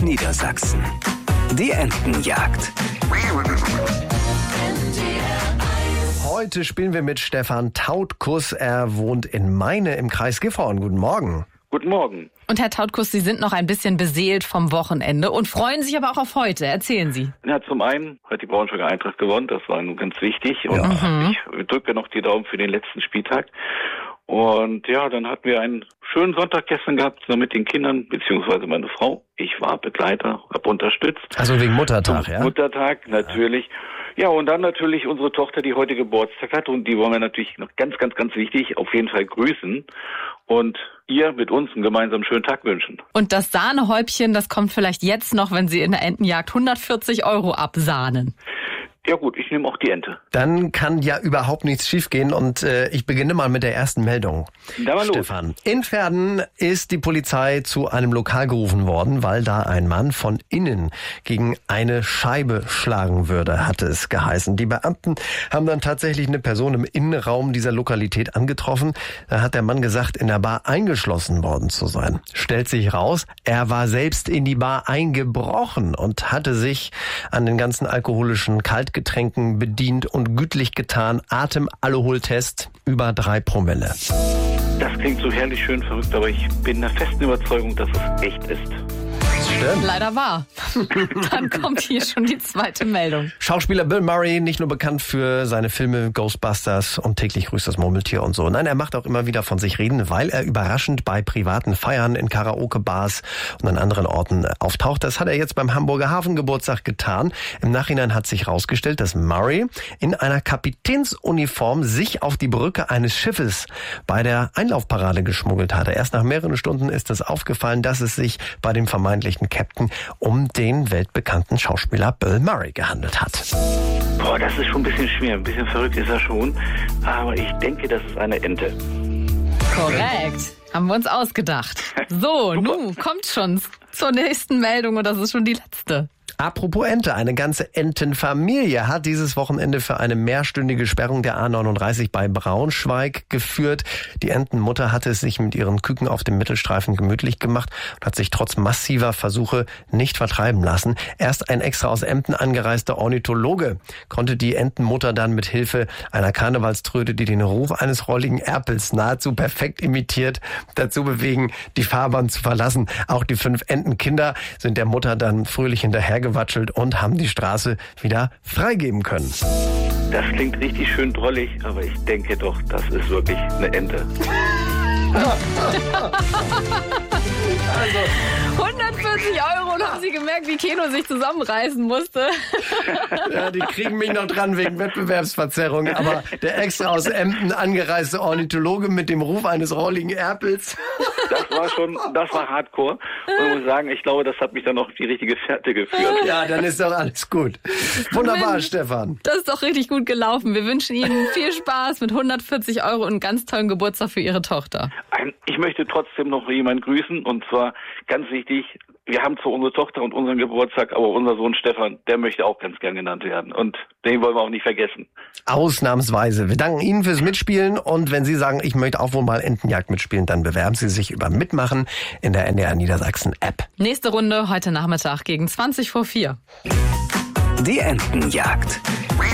Niedersachsen. Die Entenjagd. Heute spielen wir mit Stefan Tautkus. Er wohnt in Meine im Kreis Gifhorn. Guten Morgen. Guten Morgen. Und Herr Tautkus, Sie sind noch ein bisschen beseelt vom Wochenende und freuen sich aber auch auf heute. Erzählen Sie. Ja, zum einen hat die Braunschweiger Eintracht gewonnen, das war nun ganz wichtig. Und ich drücke noch die Daumen für den letzten Spieltag. Und ja, dann hatten wir einen schönen Sonntag gestern gehabt, so mit den Kindern, beziehungsweise meine Frau. Ich war Begleiter, habe unterstützt. Also wegen Muttertag, ja? Muttertag, natürlich. Ja, und dann natürlich unsere Tochter, die heute Geburtstag hat. Und die wollen wir natürlich noch ganz wichtig auf jeden Fall grüßen. Und ihr mit uns einen gemeinsamen schönen Tag wünschen. Und das Sahnehäubchen, das kommt vielleicht jetzt noch, wenn Sie in der Entenjagd 140 € absahnen. Ja gut, ich nehme auch die Ente. Dann kann ja überhaupt nichts schiefgehen und ich beginne mal mit der ersten Meldung. Da mal Stefan, in Verden ist die Polizei zu einem Lokal gerufen worden, weil da ein Mann von innen gegen eine Scheibe schlagen würde, hatte es geheißen. Die Beamten haben dann tatsächlich eine Person im Innenraum dieser Lokalität angetroffen. Da hat der Mann gesagt, in der Bar eingeschlossen worden zu sein. Stellt sich raus, er war selbst in die Bar eingebrochen und hatte sich an den ganzen alkoholischen Kaltgetränken bedient und gütlich getan. Atemalkoholtest über 3 Promille. Das klingt so herrlich schön verrückt, aber ich bin der festen Überzeugung, dass es echt ist. Stimmt. Leider wahr. Dann kommt hier schon die zweite Meldung. Schauspieler Bill Murray, nicht nur bekannt für seine Filme Ghostbusters und Täglich grüßt das Murmeltier und so. Nein, er macht auch immer wieder von sich reden, weil er überraschend bei privaten Feiern in Karaoke-Bars und an anderen Orten auftaucht. Das hat er jetzt beim Hamburger Hafengeburtstag getan. Im Nachhinein hat sich herausgestellt, dass Murray in einer Kapitänsuniform sich auf die Brücke eines Schiffes bei der Einlaufparade geschmuggelt hatte. Erst nach mehreren Stunden ist es aufgefallen, dass es sich bei dem vermeintlichen Captain um den weltbekannten Schauspieler Bill Murray gehandelt hat. Boah, das ist schon ein bisschen schwer, ein bisschen verrückt ist er schon, aber ich denke, das ist eine Ente. Korrekt. Haben wir uns ausgedacht. So, nun kommt schon zur nächsten Meldung und das ist schon die letzte. Apropos Ente, eine ganze Entenfamilie hat dieses Wochenende für eine mehrstündige Sperrung der A39 bei Braunschweig geführt. Die Entenmutter hatte es sich mit ihren Küken auf dem Mittelstreifen gemütlich gemacht und hat sich trotz massiver Versuche nicht vertreiben lassen. Erst ein extra aus Emden angereister Ornithologe konnte die Entenmutter dann mit Hilfe einer Karnevalströte, die den Ruf eines rolligen Erpels nahezu perfekt imitiert, dazu bewegen, die Fahrbahn zu verlassen. Auch die 5 Entenkinder sind der Mutter dann fröhlich hinterhergewatschelt und haben die Straße wieder freigeben können. Das klingt richtig schön drollig, aber ich denke doch, das ist wirklich eine Ente. 140 € und haben Sie gemerkt, wie Keno sich zusammenreißen musste? Ja, die kriegen mich noch dran wegen Wettbewerbsverzerrung, aber der extra aus Emden angereiste Ornithologe mit dem Ruf eines rolligen Erpels. Das war Hardcore. Und ich muss sagen, ich glaube, das hat mich dann auf die richtige Fährte geführt. Ja, dann ist doch alles gut. Wunderbar, Stefan. Das ist doch richtig gut gelaufen. Wir wünschen Ihnen viel Spaß mit 140 € und einen ganz tollen Geburtstag für Ihre Tochter. Ich möchte trotzdem noch jemanden grüßen und zwar ganz wichtig, wir haben zwar unsere Tochter und unseren Geburtstag, aber unser Sohn Stefan, der möchte auch ganz gern genannt werden und den wollen wir auch nicht vergessen. Ausnahmsweise. Wir danken Ihnen fürs Mitspielen und wenn Sie sagen, ich möchte auch wohl mal Entenjagd mitspielen, dann bewerben Sie sich über Mitmachen in der NDR Niedersachsen App. Nächste Runde heute Nachmittag gegen 4:20. Die Entenjagd.